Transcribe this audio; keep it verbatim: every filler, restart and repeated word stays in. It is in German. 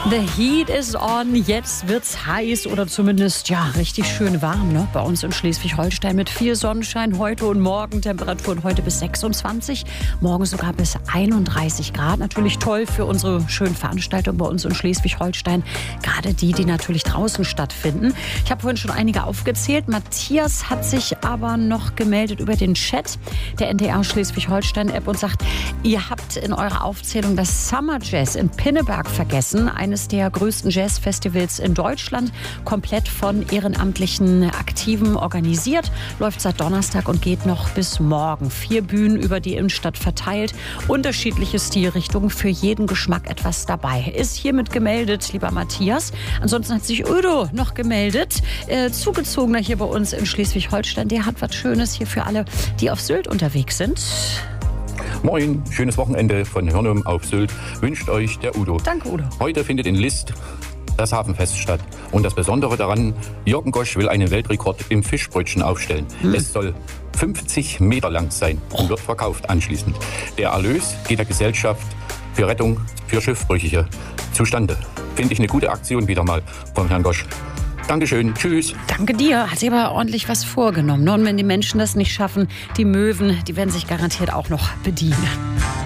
The heat is on. Jetzt wird's heiß oder zumindest ja richtig schön warm, ne? Bei uns in Schleswig-Holstein mit viel Sonnenschein heute und morgen. Temperaturen heute bis sechsundzwanzig, morgen sogar bis einunddreißig Grad. Natürlich toll für unsere schönen Veranstaltungen bei uns in Schleswig-Holstein. Gerade die, die natürlich draußen stattfinden. Ich habe vorhin schon einige aufgezählt. Matthias hat sich aber noch gemeldet über den Chat der N D R Schleswig-Holstein-App und sagt, ihr habt in eurer Aufzählung das Summer Jazz in Pinneberg vergessen. Eines der größten Jazzfestivals in Deutschland, komplett von ehrenamtlichen Aktiven organisiert, läuft seit Donnerstag und geht noch bis morgen. Vier Bühnen über die Innenstadt verteilt, unterschiedliche Stilrichtungen, für jeden Geschmack etwas dabei. Ist hiermit gemeldet, lieber Matthias. Ansonsten hat sich Udo noch gemeldet, äh, zugezogener hier bei uns in Schleswig-Holstein. Der hat was Schönes hier für alle, die auf Sylt unterwegs sind. Moin, schönes Wochenende von Hörnum auf Sylt wünscht euch der Udo. Danke, Udo. Heute findet in List das Hafenfest statt. Und das Besondere daran, Jürgen Gosch will einen Weltrekord im Fischbrötchen aufstellen. Hm. Es soll fünfzig Meter lang sein und wird verkauft anschließend. Der Erlös geht der Gesellschaft für Rettung für Schiffbrüchige zustande. Finde ich eine gute Aktion wieder mal vom Herrn Gosch. Dankeschön, tschüss. Danke dir. Hat sich aber ordentlich was vorgenommen. Und wenn die Menschen das nicht schaffen, die Möwen, die werden sich garantiert auch noch bedienen.